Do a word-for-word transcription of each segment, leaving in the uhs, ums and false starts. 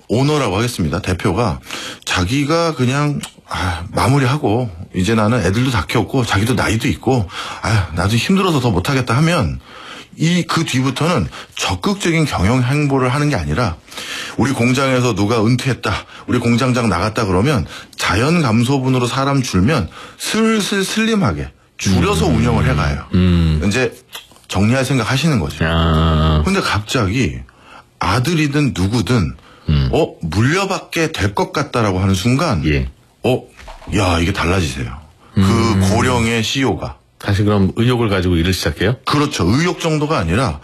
오너라고 하겠습니다. 대표가 자기가 그냥 아, 마무리하고 이제 나는 애들도 다 키웠고 자기도 나이도 있고 아, 나도 힘들어서 더 못하겠다 하면 이 그 뒤부터는 적극적인 경영 행보를 하는 게 아니라 우리 공장에서 누가 은퇴했다, 우리 공장장 나갔다 그러면 자연 감소분으로 사람 줄면 슬슬 슬림하게 줄여서 음. 운영을 해가요. 음. 이제 정리할 생각 하시는 거죠. 아. 근데 갑자기 아들이든 누구든 음. 어 물려받게 될 것 같다라고 하는 순간 예. 어 야 이게 달라지세요. 음. 그 고령의 씨이오가 다시 그럼 의욕을 가지고 일을 시작해요? 그렇죠. 의욕 정도가 아니라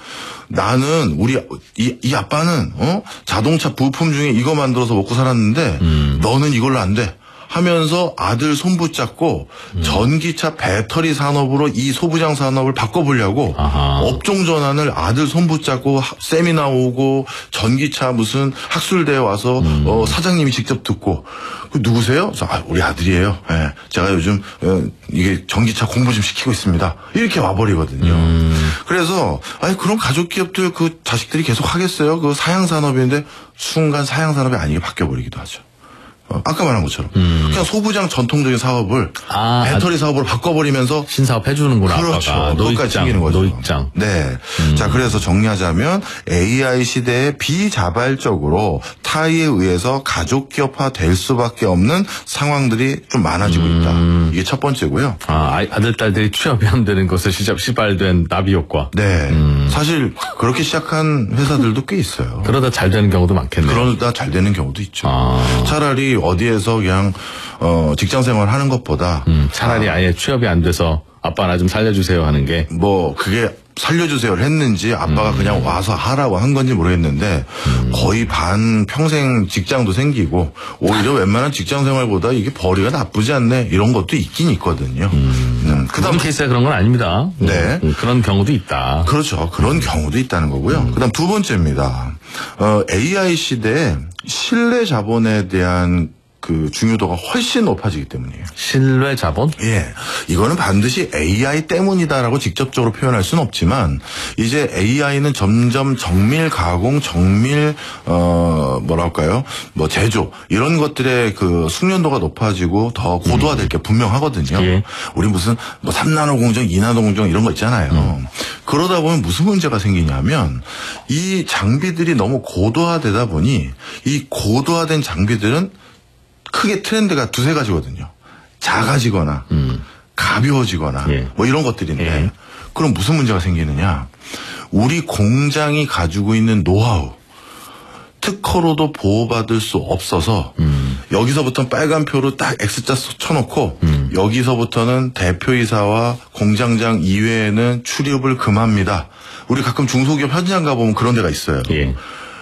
나는 우리 이, 이 아빠는 어 자동차 부품 중에 이거 만들어서 먹고 살았는데 음. 너는 이걸로 안 돼. 하면서 아들 손 붙잡고 음. 전기차 배터리 산업으로 이 소부장 산업을 바꿔보려고 아하. 업종 전환을 아들 손 붙잡고 세미나 오고 전기차 무슨 학술대에 와서 음. 어, 사장님이 직접 듣고 그 누구세요? 그래서 아, 우리 아들이에요. 네, 제가 요즘 어, 이게 전기차 공부 좀 시키고 있습니다. 이렇게 와버리거든요. 음. 그래서 아니 그런 가족 기업들 그 자식들이 계속 하겠어요? 그 사양 산업인데 순간 사양 산업이 아니게 바뀌어버리기도 하죠. 어, 아까 말한 것처럼 음. 그냥 소부장 전통적인 사업을 아, 배터리 사업으로 바꿔버리면서 신사업 해주는구나. 그렇죠. 노익장 챙기는 거죠. 노익장. 네. 음. 자 그래서 정리하자면 에이아이 시대에 비자발적으로 타의에 의해서 가족 기업화 될 수밖에 없는 상황들이 좀 많아지고 있다. 음. 이게 첫 번째고요. 아 아들 딸들이 취업이 안 되는 것을 시작 시발된 나비 효과. 네. 음. 사실 그렇게 시작한 회사들도 꽤 있어요. 그러다 잘 되는 경우도 많겠네요. 그러다 잘 되는 경우도 있죠. 아. 차라리 어디에서 그냥 어 직장 생활 하는 것보다 음, 차라리 아, 아예 취업이 안 돼서 아빠 나 좀 살려주세요 하는 게 뭐 그게 살려주세요를 했는지 아빠가 음. 그냥 와서 하라고 한 건지 모르겠는데 음. 거의 반 평생 직장도 생기고 오히려 웬만한 직장 생활보다 이게 벌이가 나쁘지 않네 이런 것도 있긴 있거든요. 음. 음. 그다음 케이스가 그런 건 아닙니다. 네, 음, 그런 경우도 있다. 그렇죠. 그런 경우도 있다는 거고요. 음. 그다음 두 번째입니다. 어, 에이아이 시대에 신뢰 자본에 대한 그 중요도가 훨씬 높아지기 때문이에요. 신뢰 자본? 예. 이거는 반드시 에이아이 때문이다라고 직접적으로 표현할 수는 없지만 이제 에이아이는 점점 정밀 가공, 정밀 어 뭐랄까요? 뭐 제조 이런 것들의 그 숙련도가 높아지고 더 고도화될 게 분명하거든요. 예. 우리 무슨 뭐 삼 나노 공정, 이 나노 공정 이런 거 있잖아요. 음. 그러다 보면 무슨 문제가 생기냐면 이 장비들이 너무 고도화되다 보니 이 고도화된 장비들은 크게 트렌드가 두세 가지거든요. 작아지거나 음. 가벼워지거나 예. 뭐 이런 것들인데 예. 그럼 무슨 문제가 생기느냐. 우리 공장이 가지고 있는 노하우 특허로도 보호받을 수 없어서 음. 여기서부터는 빨간표로 딱 X자 쳐놓고 음. 여기서부터는 대표이사와 공장장 이외에는 출입을 금합니다. 우리 가끔 중소기업 현장 가보면 그런 데가 있어요. 예.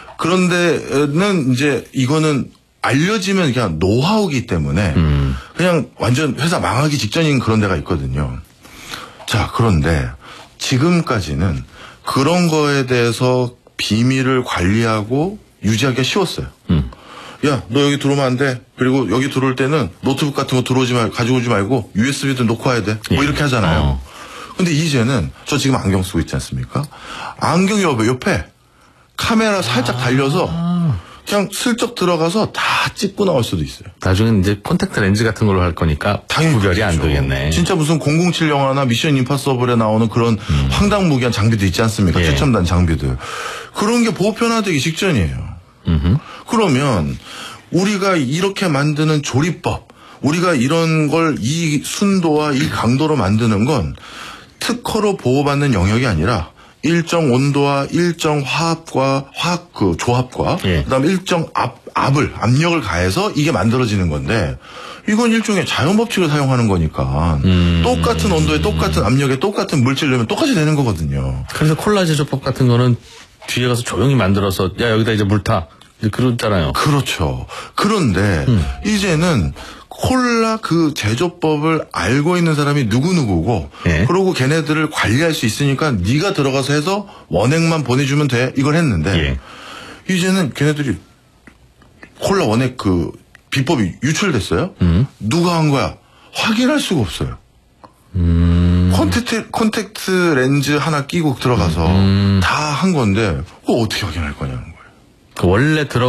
그런데는 이제 이거는 알려지면 그냥 노하우기 때문에 음. 그냥 완전 회사 망하기 직전인 그런 데가 있거든요. 자, 그런데 지금까지는 그런 거에 대해서 비밀을 관리하고 유지하기가 쉬웠어요. 음. 야, 너 여기 들어오면 안 돼. 그리고 여기 들어올 때는 노트북 같은 거 들어오지 말, 가지고 오지 말고 유에스비도 놓고 와야 돼. 뭐 예. 이렇게 하잖아요. 어. 근데 이제는 저 지금 안경 쓰고 있지 않습니까? 안경 옆에, 옆에 카메라 살짝 아. 달려서 그냥 슬쩍 들어가서 다 찍고 나올 수도 있어요. 나중엔 이제 콘택트 렌즈 같은 걸로 할 거니까 당연히 구별이 그렇죠. 안 되겠네. 진짜 무슨 공공칠 영화나 미션 임파서블에 나오는 그런 음. 황당무계한 장비도 있지 않습니까? 예. 최첨단 장비들. 그런 게 보편화되기 직전이에요. 음흠. 그러면 우리가 이렇게 만드는 조리법, 우리가 이런 걸 이 순도와 이 강도로 만드는 건 특허로 보호받는 영역이 아니라 일정 온도와 일정 화합과 화학 그 조합과 예. 그다음에 일정 압 압을 압력을 가해서 이게 만들어지는 건데 이건 일종의 자연 법칙을 사용하는 거니까 음. 똑같은 온도에 똑같은 압력에 똑같은 물질을 넣으면 똑같이 되는 거거든요. 그래서 콜라 제조법 같은 거는 뒤에 가서 조용히 만들어서 야 여기다 이제 물 타 그러잖아요. 그렇죠. 그런데 음. 이제는 콜라 그 제조법을 알고 있는 사람이 누구누구고 예. 그러고 걔네들을 관리할 수 있으니까 네가 들어가서 해서 원액만 보내주면 돼 이걸 했는데 예. 이제는 걔네들이 콜라 원액 그 비법이 유출됐어요. 음. 누가 한 거야 확인할 수가 없어요. 음. 콘택트, 콘택트 렌즈 하나 끼고 들어가서 음. 다 한 건데 그거 어떻게 확인할 거냐는 거예요. 그 원래 들어